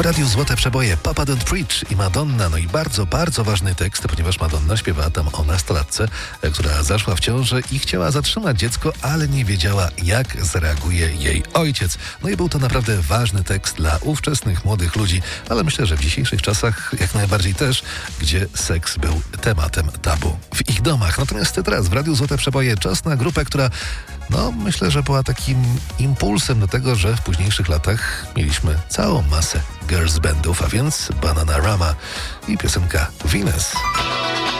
Radiu Złote Przeboje Papa Don't Preach i Madonna. No i bardzo, bardzo ważny tekst, ponieważ Madonna śpiewała tam o nastolatce, która zaszła w ciążę i chciała zatrzymać dziecko, ale nie wiedziała, jak zareaguje jej ojciec. No i był to naprawdę ważny tekst dla ówczesnych młodych ludzi, ale myślę, że w dzisiejszych czasach jak najbardziej też, gdzie seks był tematem tabu w ich domach. Natomiast teraz w Radiu Złote Przeboje czas na grupę, która myślę, że była takim impulsem do tego, że w późniejszych latach mieliśmy całą masę girls bandów, a więc Bananarama i piosenka Venus.